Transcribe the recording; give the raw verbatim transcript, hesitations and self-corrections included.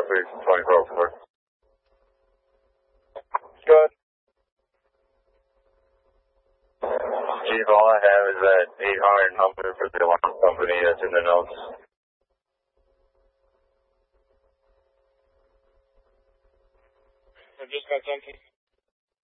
three twenty-four oh four. Good. Chief, all I have is that eight hundred number for the alarm company that's in the notes. I just got something.